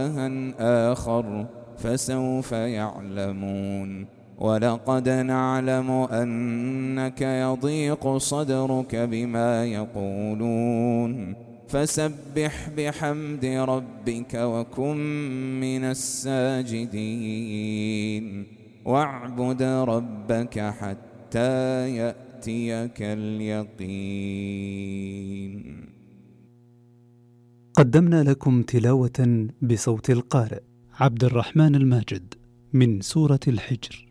آخر فسوف يعلمون. ولقد نعلم أنك يضيق صدرك بما يقولون فسبح بحمد ربك وكن من الساجدين واعبد ربك حتى يأتيك اليقين. قدمنا لكم تلاوة بصوت القارئ عبد الرحمن الماجد من سورة الحجر.